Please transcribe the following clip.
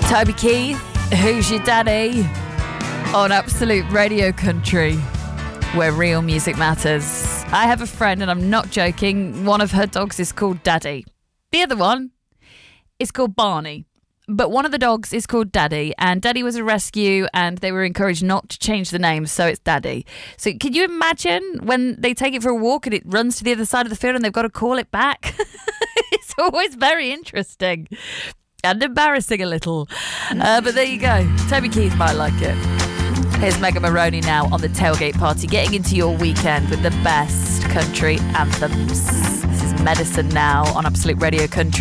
Toby Keith, Who's Your Daddy? On Absolute Radio Country, where real music matters. I have a friend, and I'm not joking, one of her dogs is called Daddy. The other one is called Barney. But one of the dogs is called Daddy, and Daddy was a rescue, and they were encouraged not to change the name, so it's Daddy. So can you imagine when they take it for a walk and it runs to the other side of the field and they've got to call it back? It's always very interesting and embarrassing a little. But there you go. Toby Keith might like it. Here's Megan Maroney now on the Tailgate Party, getting into your weekend with the best country anthems. This is Medicine now on Absolute Radio Country.